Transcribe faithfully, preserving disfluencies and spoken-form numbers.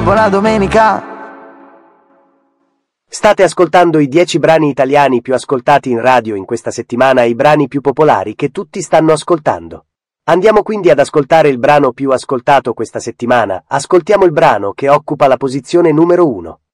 Buona domenica! State ascoltando i dieci brani italiani più ascoltati in radio in questa settimana e i brani più popolari che tutti stanno ascoltando. Andiamo quindi ad ascoltare il brano più ascoltato questa settimana. Ascoltiamo il brano che occupa la posizione numero uno.